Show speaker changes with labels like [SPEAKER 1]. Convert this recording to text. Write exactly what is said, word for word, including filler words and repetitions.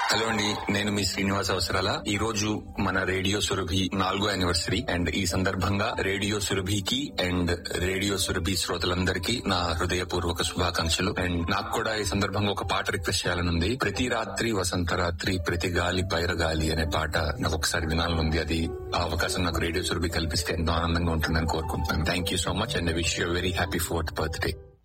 [SPEAKER 1] Hello అండి, నేను మీ శ్రీనివాస్ అవసరాల. ఈ రోజు మన రేడియో సురభి నాలుగో యానివర్సరీ అండ్ ఈ సందర్భంగా రేడియో సురభికి అండ్ రేడియో సురభి శ్రోతలందరికీ నా హృదయపూర్వక శుభాకాంక్షలు. అండ్ నాకు కూడా ఈ సందర్భంగా ఒక పాట రిక్వెస్ట్ చేయాలనుంది. ప్రతి రాత్రి వసంత రాత్రి ప్రతి గాలి పైరగాలి అనే పాట నాకు ఒకసారి వినాలనుంది. అది ఆ అవకాశం నాకు రేడియో సురభి కల్పిస్తే ఎంతో ఆనందంగా ఉంటుందని కోరుకుంటున్నాను. Thank you so much and I wish you very happy fourth birthday.